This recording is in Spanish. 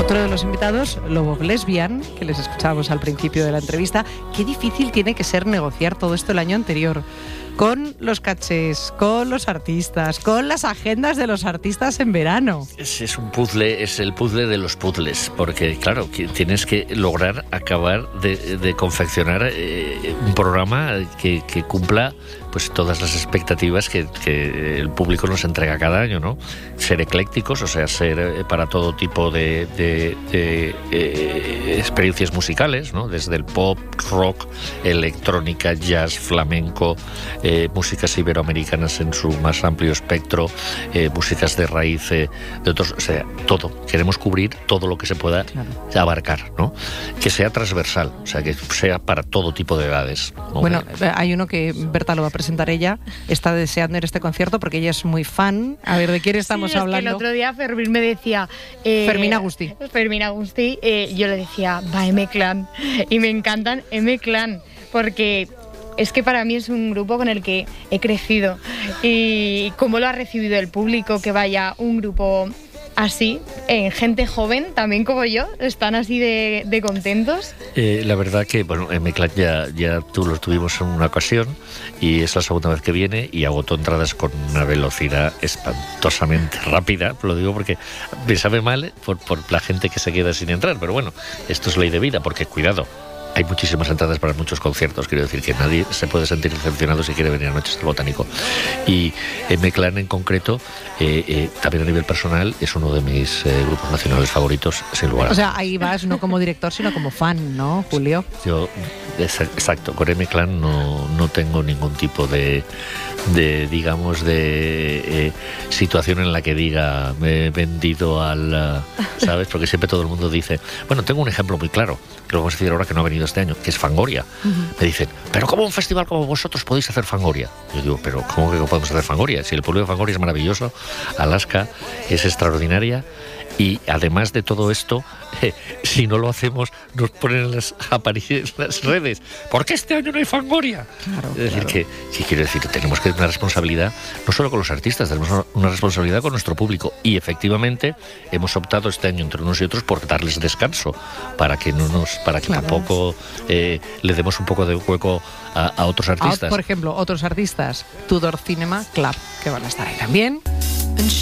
Otro de los invitados, Lobos Lesbian, que les escuchábamos al principio de la entrevista. Qué difícil tiene que ser negociar todo esto el año anterior, con los cachés, con los artistas, con las agendas de los artistas en verano. Es un puzzle, es el puzzle de los puzzles, porque claro, que tienes que lograr acabar de confeccionar un programa que cumpla pues todas las expectativas que el público nos entrega cada año, ¿no? Ser eclécticos, o sea, ser para todo tipo de experiencias musicales, ¿no? Desde el pop, rock, electrónica, jazz, flamenco, músicas iberoamericanas en su más amplio espectro, músicas de raíz de otros, o sea, todo. Queremos cubrir todo lo que se pueda abarcar, ¿no? Que sea transversal, o sea, que sea para todo tipo de edades, ¿no? Bueno, hay uno que Berta lo va a presentar ella, está deseando ir a este concierto porque ella es muy fan. A ver, ¿de quién estamos hablando? Es que el otro día Fermín me decía... Fermín Agustí. Fermín Agustí, yo le decía, va M-Clan, y me encantan M-Clan, porque... Es que para mí es un grupo con el que he crecido y cómo lo ha recibido el público, que vaya un grupo así, gente joven, también como yo, están así de contentos. La verdad que, bueno, M-Clan ya lo tuvimos en una ocasión y es la segunda vez que viene y agotó entradas con una velocidad espantosamente rápida. Lo digo porque me sabe mal por la gente que se queda sin entrar, pero bueno, esto es ley de vida, porque cuidado. Hay muchísimas entradas para muchos conciertos, quiero decir que nadie se puede sentir decepcionado si quiere venir a Noches del Botánico. Y M-Clan en concreto, también a nivel personal, es uno de mis grupos nacionales favoritos, sin lugar a dudas. O sea, ahí vas no como director, sino como fan, ¿no, Julio? Yo, exacto, con M-Clan no tengo ningún tipo de situación en la que diga me he vendido al... ¿Sabes? Porque siempre todo el mundo dice... Bueno, tengo un ejemplo muy claro, que lo vamos a decir ahora que no ha venido este año, que es Fangoria. Me dicen, pero ¿cómo un festival como vosotros podéis hacer Fangoria? Yo digo, pero ¿cómo que podemos hacer Fangoria? Si el pueblo de Fangoria es maravilloso, Alaska es extraordinaria, y además de todo esto, si no lo hacemos, nos ponen en las redes. ¿Por qué este año no hay Fangoria? Claro, es decir, que quiero decir, tenemos que tener una responsabilidad, no solo con los artistas, tenemos una responsabilidad con nuestro público. Y efectivamente, hemos optado este año entre unos y otros por darles descanso, para que tampoco le demos un poco de hueco a otros artistas. Por ejemplo, otros artistas, Tudor Cinema Club, que van a estar ahí también.